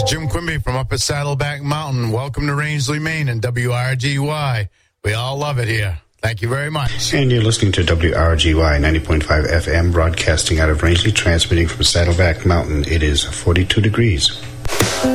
Jim Quimby from up at Saddleback Mountain. Welcome to Rangeley, Maine and WRGY. We all love it here. Thank you very much. And you're listening to WRGY 90.5 FM, broadcasting out of Rangeley, transmitting from Saddleback Mountain. It is 42 degrees.